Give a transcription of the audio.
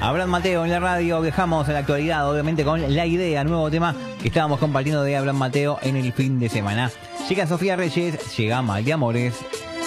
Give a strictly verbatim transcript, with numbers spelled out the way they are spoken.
Abraham Mateo en la radio, viajamos a la actualidad, obviamente con La Idea, nuevo tema que estábamos compartiendo de Abraham Mateo en el fin de semana. Llega Sofía Reyes, llega Mal de Amores